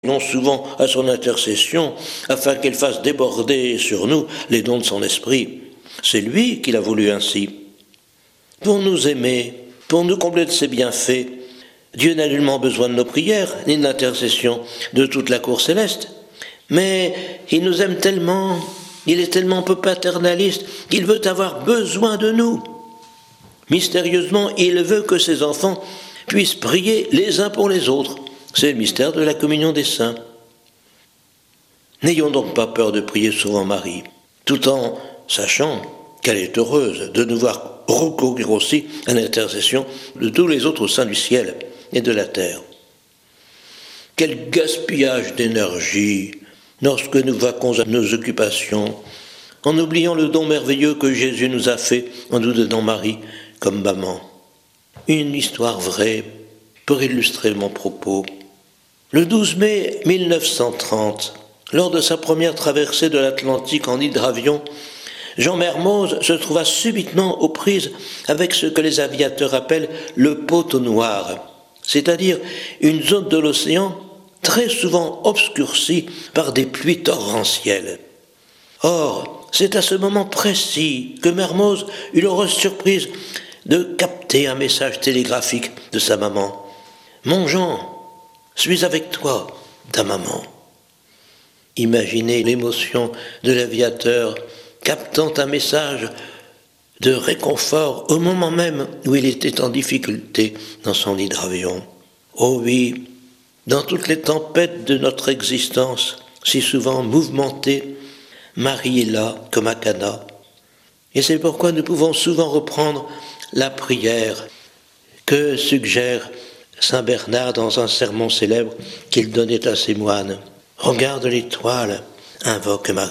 non souvent à son intercession, afin qu'elle fasse déborder sur nous les dons de son esprit. C'est lui qui l'a voulu ainsi. Pour nous aimer, pour nous combler de ses bienfaits, Dieu n'a nullement besoin de nos prières, ni de l'intercession de toute la cour céleste. Mais il nous aime tellement, il est tellement peu paternaliste, qu'il veut avoir besoin de nous. Mystérieusement, il veut que ses enfants puissent prier les uns pour les autres. C'est le mystère de la communion des saints. N'ayons donc pas peur de prier souvent Marie, tout en sachant qu'elle est heureuse de nous voir recourir aussi à l'intercession de tous les autres saints du ciel et de la terre. Quel gaspillage d'énergie lorsque nous vaquons à nos occupations, en oubliant le don merveilleux que Jésus nous a fait en nous donnant Marie comme maman. Une histoire vraie pour illustrer mon propos. Le 12 mai 1930, lors de sa première traversée de l'Atlantique en hydravion, Jean Mermoz se trouva subitement aux prises avec ce que les aviateurs appellent le poteau noir, c'est-à-dire une zone de l'océan très souvent obscurcie par des pluies torrentielles. Or, c'est à ce moment précis que Mermoz eut l'heureuse surprise de capter un message télégraphique de sa maman. « Mon Jean, suis avec toi, ta maman. » Imaginez l'émotion de l'aviateur captant un message de réconfort au moment même où il était en difficulté dans son hydravion. Oh oui, dans toutes les tempêtes de notre existence, si souvent mouvementée, Marie est là comme à Cana. Et c'est pourquoi nous pouvons souvent reprendre la prière que suggère saint Bernard dans un sermon célèbre qu'il donnait à ses moines. « Regarde l'étoile, invoque Marie. »